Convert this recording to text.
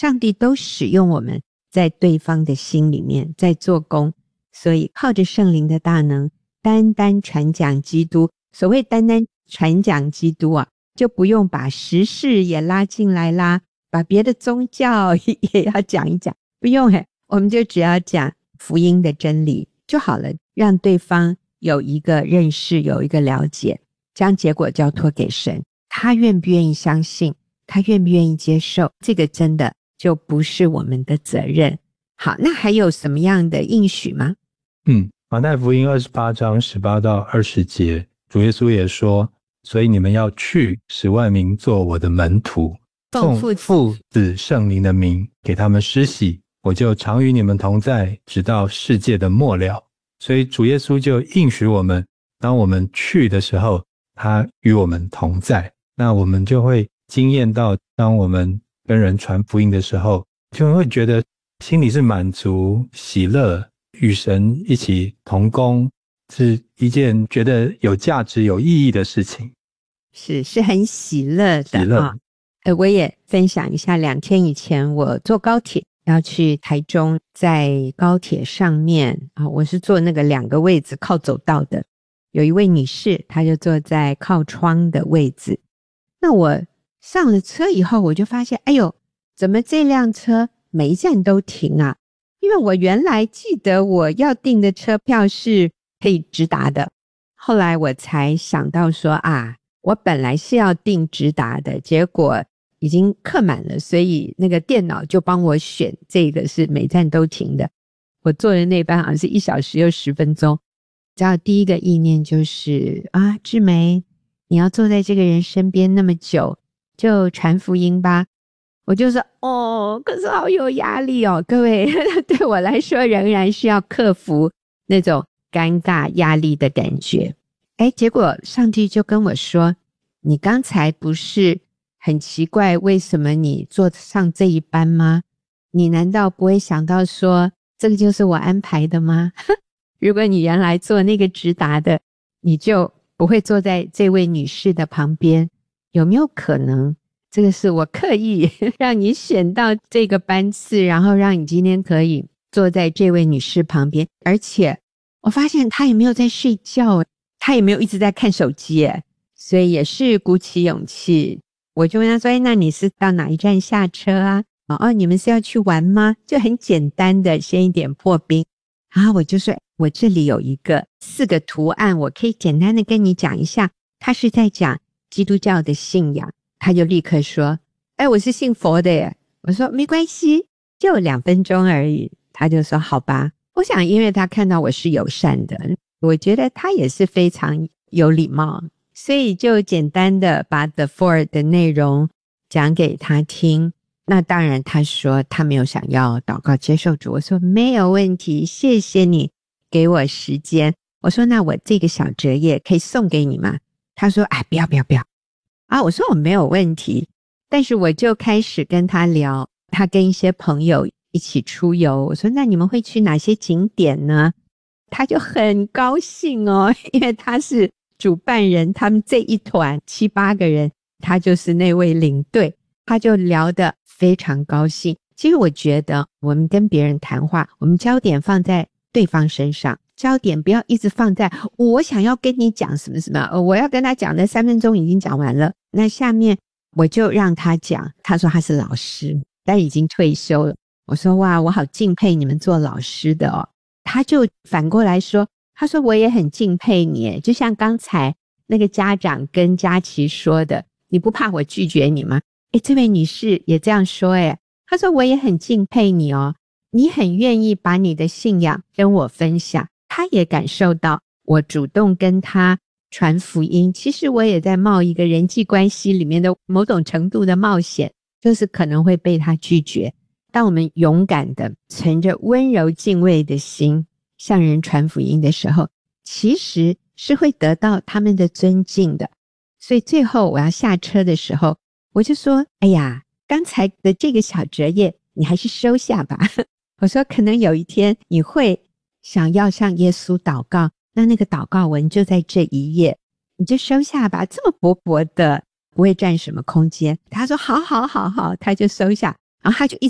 上帝都使用我们在对方的心里面在做工，所以靠着圣灵的大能，单单传讲基督。所谓单单传讲基督啊，就不用把时事也拉进来啦，把别的宗教也要讲一讲，不用我们就只要讲福音的真理就好了，让对方有一个认识，有一个了解，将结果交托给神，他愿不愿意相信，他愿不愿意接受，这个真的就不是我们的责任。好，那还有什么样的应许吗？ 马太福音28章18到20节，主耶稣也说，所以你们要去，使万民做我的门徒，奉父子圣灵的名给他们施洗，我就常与你们同在，直到世界的末了。所以主耶稣就应许我们，当我们去的时候，他与我们同在，那我们就会经验到，当我们跟人传福音的时候，就会觉得心里是满足喜乐，与神一起同工，是一件觉得有价值有意义的事情， 是很喜乐的我也分享一下，2天以前我坐高铁要去台中，在高铁上面我是坐那个2个位置靠走道的，有一位女士她就坐在靠窗的位置。那我上了车以后，我就发现哎呦，怎么这辆车每一站都停啊？因为我原来记得我要订的车票是可以直达的，后来我才想到说我本来是要订直达的，结果已经客满了，所以那个电脑就帮我选这个是每站都停的。我坐的那班好像是1小时又10分钟，只要第一个意念就是志梅，你要坐在这个人身边那么久，就传福音吧。我就说可是好有压力各位对我来说仍然是要克服那种尴尬压力的感觉。结果上帝就跟我说，你刚才不是很奇怪为什么你坐上这一班吗？你难道不会想到说这个就是我安排的吗？如果你原来坐那个直达的，你就不会坐在这位女士的旁边，有没有可能这个是我刻意让你选到这个班次，然后让你今天可以坐在这位女士旁边？而且我发现她也没有在睡觉，她也没有一直在看手机所以也是鼓起勇气，我就问她说那你是到哪一站下车啊？你们是要去玩吗？就很简单的先一点破冰。然后我就说我这里有一个4个图案，我可以简单的跟你讲一下，他是在讲基督教的信仰。他就立刻说我是信佛的耶。我说没关系，就2分钟而已。他就说好吧。我想因为他看到我是友善的，我觉得他也是非常有礼貌，所以就简单的把 The Four 的内容讲给他听。那当然他说他没有想要祷告接受主。我说没有问题，谢谢你给我时间。我说那我这个小折页可以送给你吗？他说不要我说我没有问题。但是我就开始跟他聊，他跟一些朋友一起出游。我说那你们会去哪些景点呢？他就很高兴因为他是主办人，他们这一团7、8个人，他就是那位领队，他就聊得非常高兴。其实我觉得我们跟别人谈话，我们焦点放在对方身上，焦点不要一直放在我想要跟你讲什么什么，我要跟他讲的3分钟已经讲完了，那下面我就让他讲。他说他是老师，但已经退休了。我说哇，我好敬佩你们做老师的他就反过来说，他说我也很敬佩你，就像刚才那个家长跟佳琪说的，你不怕我拒绝你吗？这位女士也这样说她说我也很敬佩你你很愿意把你的信仰跟我分享。她也感受到我主动跟她传福音，其实我也在冒一个人际关系里面的某种程度的冒险，就是可能会被她拒绝。当我们勇敢的存着温柔敬畏的心向人传福音的时候，其实是会得到他们的尊敬的。所以最后我要下车的时候，我就说刚才的这个小折页你还是收下吧。我说可能有一天你会想要向耶稣祷告，那个祷告文就在这一页，你就收下吧，这么薄薄的不会占什么空间。他说好，他就收下。然后他就一